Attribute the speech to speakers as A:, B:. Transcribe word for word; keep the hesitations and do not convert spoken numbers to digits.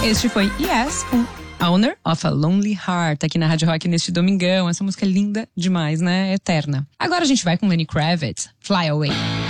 A: Este foi Yes com Owner of a Lonely Heart, aqui na Rádio Rock neste domingão. Essa música é linda demais, né? Eterna. Agora a gente vai com Lenny Kravitz, Fly Away.